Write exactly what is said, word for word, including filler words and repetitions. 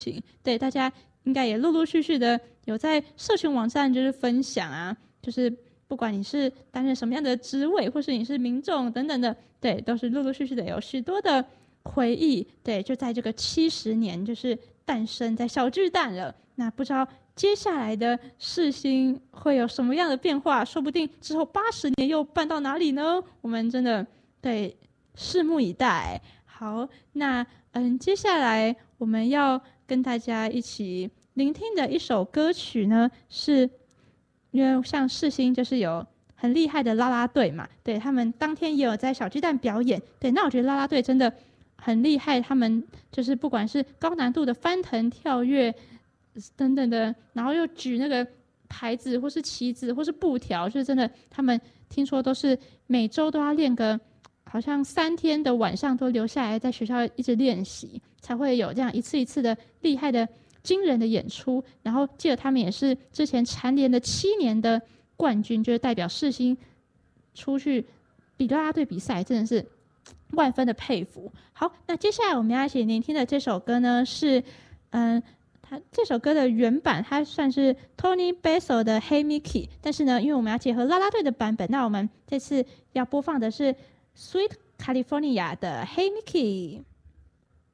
情。对，大家应该也陆陆续续的有在社群网站就是分享啊，就是不管你是担任什么样的职位，或是你是民众等等的，对，都是陆陆续续的有许多的回忆。对，就在这个七十年，就是诞生在小巨蛋了。那不知道接下来的世新会有什么样的变化？说不定之后八十年又办到哪里呢？我们真的对拭目以待。好，那嗯，接下来我们要跟大家一起聆听的一首歌曲呢，是因为像世新就是有很厉害的啦啦队嘛，对，他们当天也有在小巨蛋表演。对，那我觉得啦啦队真的很厉害，他们就是不管是高难度的翻腾、跳跃等等的，然后又举那个牌子或是旗子或是布条，就是真的，他们听说都是每周都要练个好像三天的晚上都留下来在学校一直练习，才会有这样一次一次的厉害的惊人的演出。然后记得他们也是之前蝉联的七年的冠军，就是代表世新出去比啦啦队比赛，真的是万分的佩服。好，那接下来我们要一起聆听的这首歌呢是嗯。它这首歌的原版它算是 Tony Basil 的 Hey Mickey， 但是呢因为我们要结合啦啦队的版本，那我们这次要播放的是 Sweet California 的 Hey Mickey。